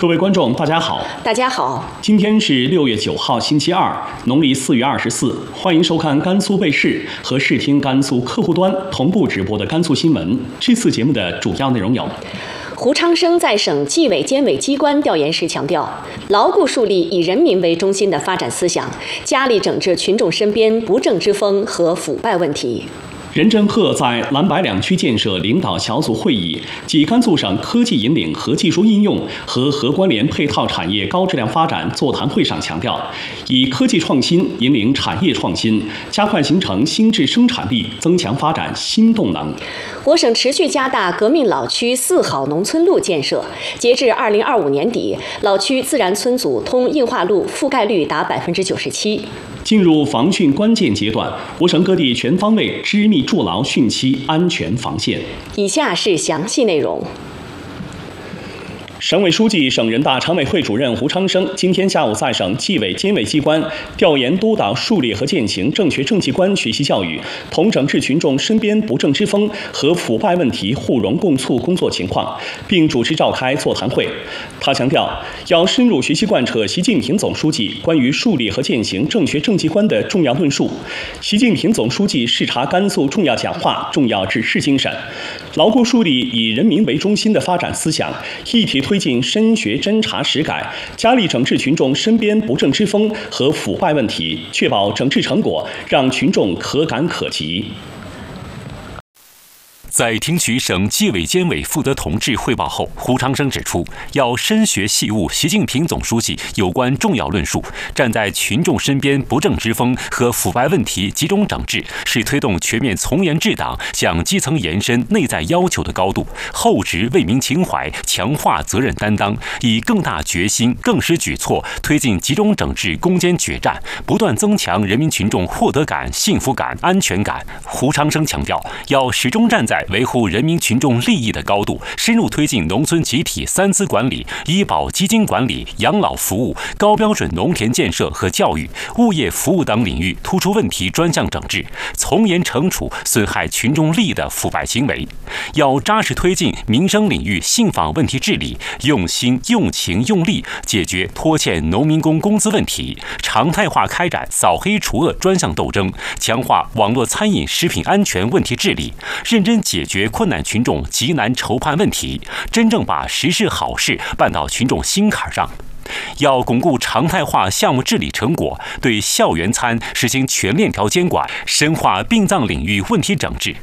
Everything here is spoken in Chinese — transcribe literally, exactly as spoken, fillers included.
各位观众，大家好。 大家好。 今天是六月九号，星期二，农历四月二十四。欢迎收看甘肃卫视和视听甘肃客户端同步直播的甘肃新闻。这次节目的主要内容有： 胡昌生在省纪委监委机关调研时强调，牢固树立以人民为中心的发展思想，加力整治群众身边不正之风和腐败问题。 任振赫在蓝白两区建设领导小组会议暨甘肃省科技引领和技术应用和核关联配套产业高质量发展座谈会上强调，以科技创新引领产业创新，加快形成新质生产力，增强发展新动能。 我省持续加大革命老区四好农村路建设，截至二零二五年底，老区自然村组通硬化路覆盖率达百分之九十七。 进入防汛关键阶段，我省各地全方位织密筑牢汛期安全防线。 以下是详细内容。 省委书记、省人大常委会主任胡昌生今天下午在省纪委监委机关调研督导树立和践行正确政绩观学习教育，同整治群众身边不正之风和腐败问题互融共促工作情况，并主持召开座谈会。他强调，要深入学习贯彻习近平总书记关于树立和践行正确政绩观的重要论述，习近平总书记视察甘肃重要讲话、重要指示精神，牢固树立以人民为中心的发展思想，一体推进深学侦查实改，加力整治群众身边不正之风和腐败问题，确保整治成果让群众可感可及。 在听取省纪委监委负责同志汇报后，胡昌生指出，要深学细悟习近平总书记有关重要论述，站在群众身边不正之风和腐败问题集中整治，是推动全面从严治党向基层延伸内在要求的高度，厚植为民情怀，强化责任担当，以更大决心、更施举措，推进集中整治攻坚决战，不断增强人民群众获得感、幸福感、安全感。胡昌生强调，要始终站在维护人民群众利益的高度，深入推进农村集体三资管理、医保基金管理、养老服务、高标准农田建设和教育、物业服务等领域突出问题专项整治，从严惩处损害群众利益的腐败行为。要扎实推进民生领域信访问题治理，用心、用情、用力解决拖欠农民工工资问题，常态化开展扫黑除恶专项斗争，强化网络餐饮食品安全问题治理，认真解决困难群众急难愁盼问题，真正把实事好事办到群众心坎上。要巩固常态化项目治理成果，对校园餐实行全链条监管，深化殡葬领域问题整治。